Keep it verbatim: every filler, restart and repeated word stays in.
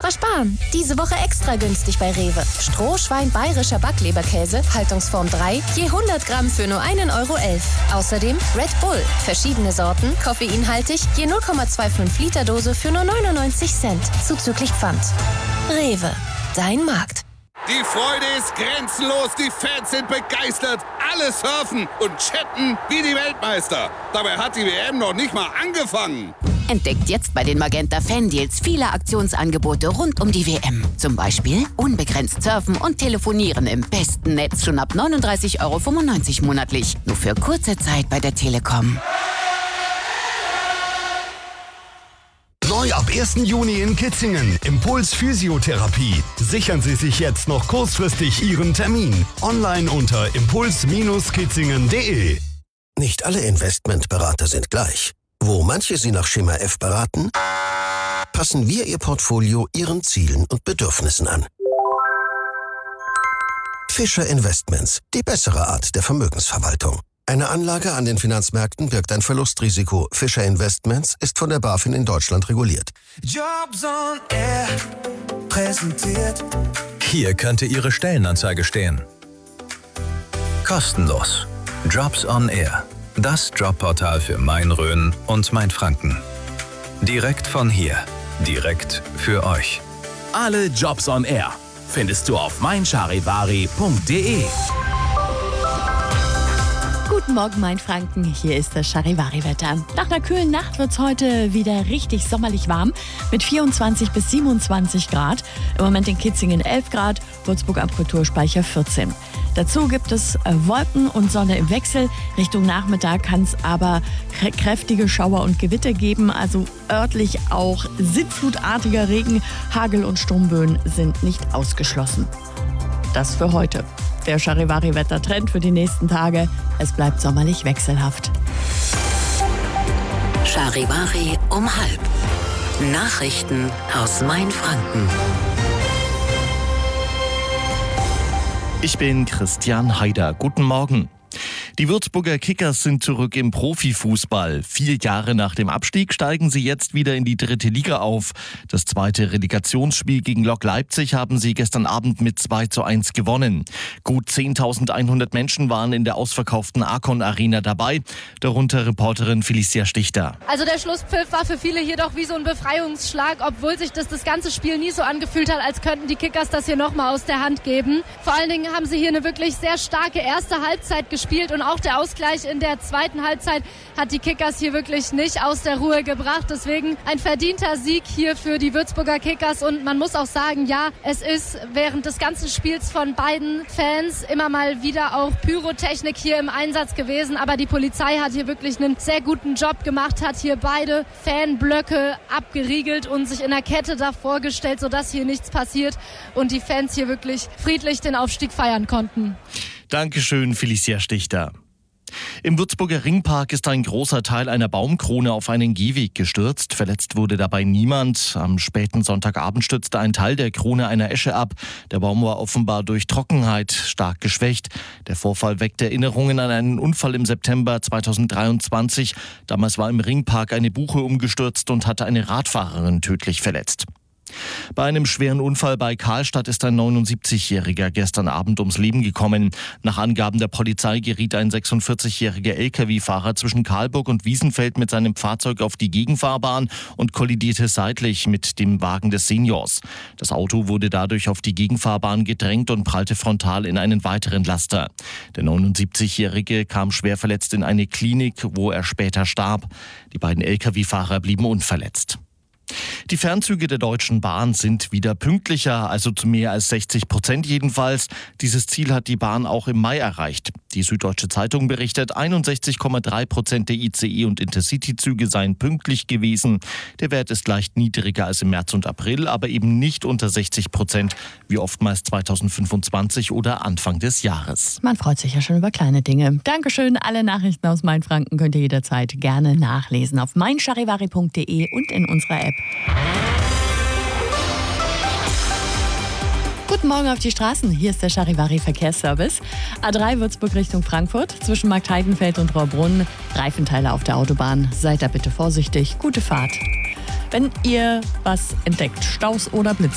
extra sparen. Diese Woche extra günstig bei Rewe. Strohschwein bayerischer Backleberkäse, Haltungsform drei, je hundert Gramm für nur einen Euro elf. Außerdem Red Bull, verschiedene Sorten, koffeinhaltig, je null Komma fünfundzwanzig Liter Dose für nur neunundneunzig Cent, zuzüglich Pfand. Rewe, dein Markt. Die Freude ist grenzenlos, die Fans sind begeistert, alle surfen und chatten wie die Weltmeister. Dabei hat die W M noch nicht mal angefangen. Entdeckt jetzt bei den Magenta Fan-Deals viele Aktionsangebote rund um die W M. Zum Beispiel unbegrenzt surfen und telefonieren im besten Netz schon ab neununddreißig Euro fünfundneunzig monatlich. Nur für kurze Zeit bei der Telekom. Neu ab ersten Juni in Kitzingen. Impuls Physiotherapie. Sichern Sie sich jetzt noch kurzfristig Ihren Termin. Online unter impuls kitzingen punkt de. Nicht alle Investmentberater sind gleich. Wo manche Sie nach Schema F beraten, passen wir Ihr Portfolio Ihren Zielen und Bedürfnissen an. Fischer Investments, die bessere Art der Vermögensverwaltung. Eine Anlage an den Finanzmärkten birgt ein Verlustrisiko. Fischer Investments ist von der BaFin in Deutschland reguliert. Jobs on Air präsentiert. Hier könnte Ihre Stellenanzeige stehen. Kostenlos. Jobs on Air. Das Jobportal für Main-Rhön und Main-Franken. Direkt von hier. Direkt für euch. Alle Jobs on Air findest du auf mein charivari punkt de. Guten Morgen, Main-Franken. Hier ist das Charivari-Wetter. Nach einer kühlen Nacht wird es heute wieder richtig sommerlich warm mit vierundzwanzig bis siebenundzwanzig Grad. Im Moment in Kitzingen elf Grad, Würzburg am Kulturspeicher vierzehn. Dazu gibt es Wolken und Sonne im Wechsel. Richtung Nachmittag kann es aber kräftige Schauer und Gewitter geben. Also örtlich auch sintflutartiger Regen, Hagel und Sturmböen sind nicht ausgeschlossen. Das für heute. Der Charivari-Wettertrend für die nächsten Tage. Es bleibt sommerlich wechselhaft. Charivari um halb. Nachrichten aus Main-Franken. Ich bin Christian Haider. Guten Morgen. Die Würzburger Kickers sind zurück im Profifußball. Vier Jahre nach dem Abstieg steigen sie jetzt wieder in die dritte Liga auf. Das zweite Relegationsspiel gegen Lok Leipzig haben sie gestern Abend mit zwei zu eins gewonnen. Gut zehntausendeinhundert Menschen waren in der ausverkauften Arcon Arena dabei, darunter Reporterin Felicia Stichter. Also der Schlusspfiff war für viele hier doch wie so ein Befreiungsschlag, obwohl sich das das ganze Spiel nie so angefühlt hat, als könnten die Kickers das hier nochmal aus der Hand geben. Vor allen Dingen haben sie hier eine wirklich sehr starke erste Halbzeit gespielt und auch der Ausgleich in der zweiten Halbzeit hat die Kickers hier wirklich nicht aus der Ruhe gebracht. Deswegen ein verdienter Sieg hier für die Würzburger Kickers und man muss auch sagen, ja, es ist während des ganzen Spiels von beiden Fans immer mal wieder auch Pyrotechnik hier im Einsatz gewesen, aber die Polizei hat hier wirklich einen sehr guten Job gemacht, hat hier beide Fanblöcke abgeriegelt und sich in der Kette davor gestellt, sodass hier nichts passiert und die Fans hier wirklich friedlich den Aufstieg feiern konnten. Dankeschön, Felicia Stichter. Im Würzburger Ringpark ist ein großer Teil einer Baumkrone auf einen Gehweg gestürzt. Verletzt wurde dabei niemand. Am späten Sonntagabend stürzte ein Teil der Krone einer Esche ab. Der Baum war offenbar durch Trockenheit stark geschwächt. Der Vorfall weckt Erinnerungen an einen Unfall im September zweitausenddreiundzwanzig. Damals war im Ringpark eine Buche umgestürzt und hatte eine Radfahrerin tödlich verletzt. Bei einem schweren Unfall bei Karlstadt ist ein neunundsiebzigjähriger gestern Abend ums Leben gekommen. Nach Angaben der Polizei geriet ein sechsundvierzigjähriger L K W-Fahrer zwischen Karlburg und Wiesenfeld mit seinem Fahrzeug auf die Gegenfahrbahn und kollidierte seitlich mit dem Wagen des Seniors. Das Auto wurde dadurch auf die Gegenfahrbahn gedrängt und prallte frontal in einen weiteren Laster. Der neunundsiebzigjährige kam schwer verletzt in eine Klinik, wo er später starb. Die beiden L K W-Fahrer blieben unverletzt. Die Fernzüge der Deutschen Bahn sind wieder pünktlicher, also zu mehr als sechzig Prozent jedenfalls. Dieses Ziel hat die Bahn auch im Mai erreicht. Die Süddeutsche Zeitung berichtet, einundsechzig Komma drei Prozent der I C E- und Intercity-Züge seien pünktlich gewesen. Der Wert ist leicht niedriger als im März und April, aber eben nicht unter sechzig Prozent, wie oftmals zweitausendfünfundzwanzig oder Anfang des Jahres. Man freut sich ja schon über kleine Dinge. Dankeschön. Alle Nachrichten aus Main-Franken könnt ihr jederzeit gerne nachlesen auf mein charivari punkt de und in unserer App. Guten Morgen auf die Straßen. Hier ist der Charivari Verkehrsservice. A drei Würzburg Richtung Frankfurt, zwischen Marktheidenfeld und Rohrbrunn. Reifenteile auf der Autobahn. Seid da bitte vorsichtig. Gute Fahrt. Wenn ihr was entdeckt, Staus oder Blitze,